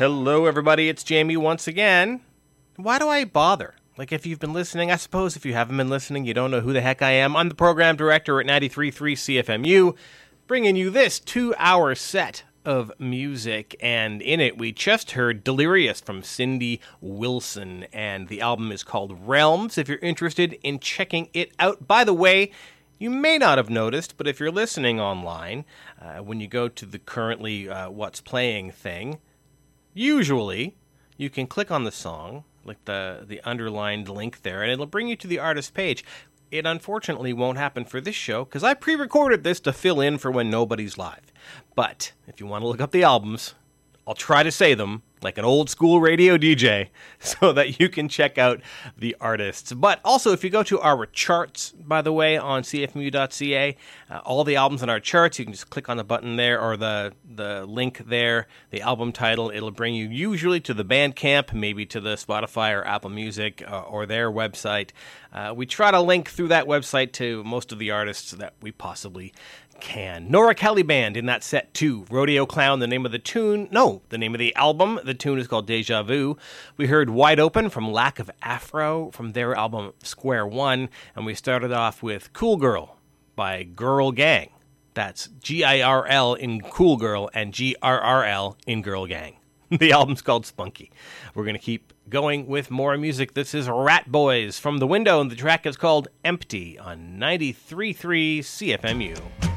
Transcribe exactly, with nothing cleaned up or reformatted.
Hello, everybody. It's Jamie once again. Why do I bother? Like, if you've been listening, I suppose if you haven't been listening, you don't know who the heck I am. I'm the program director at ninety-three point three C F M U, bringing you this two-hour set of music, and in it we just heard Delirious from Cindy Wilson, and the album is called Realms, if you're interested in checking it out. By the way, you may not have noticed, but if you're listening online, uh, when you go to the currently uh, What's Playing thing, usually you can click on the song, like the, the underlined link there, and it'll bring you to the artist page. It unfortunately won't happen for this show, because I pre-recorded this to fill in for when nobody's live. But if you want to look up the albums, I'll try to say them like an old school radio D J so that you can check out the artists. But also, if you go to our charts, by the way, on c f m u dot c a, uh, all the albums on our charts, you can just click on the button there or the, the link there, the album title. It'll bring you usually to the Bandcamp, maybe to the Spotify or Apple Music uh, or their website. Uh, we try to link through that website to most of the artists that we possibly can. Nora Kelly Band in that set too. Rodeo Clown, the name of the tune. No, the name of the album. The tune is called Deja Vu. We heard Wide Open from Lack of Afro from their album Square One. And we started off with Cool Girl by Girl Gang. That's G I R L in Cool Girl and G R R L in Girl Gang. The album's called Spunky. We're going to keep going with more music. This is Rat Boys from The Window, and the track is called Empty on ninety-three point three C F M U.